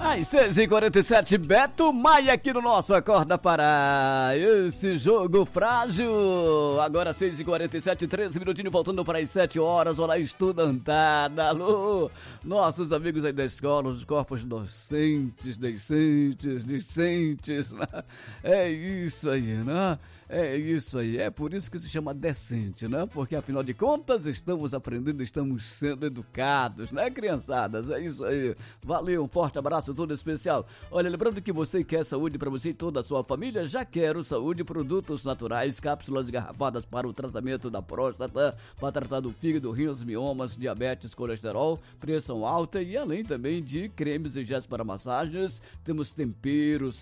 Às 6h47, Beto Maia aqui no nosso Acorda para esse jogo frágil. Agora 6h47, 13 minutinhos faltando para as 7 horas. Olá, estudantada, alô, nossos amigos aí da escola, os corpos docentes, discentes, né? É isso aí, né? É isso aí, é por isso que se chama decente, né? Porque afinal de contas estamos aprendendo, estamos sendo educados, né, criançadas? É isso aí. Valeu, um forte abraço todo especial. Olha, lembrando que você quer saúde para você e toda a sua família, já quero saúde, produtos naturais, cápsulas engarrafadas para o tratamento da próstata, para tratar do fígado, rins, miomas, diabetes, colesterol, pressão alta e além também de cremes e gés para massagens. Temos temperos,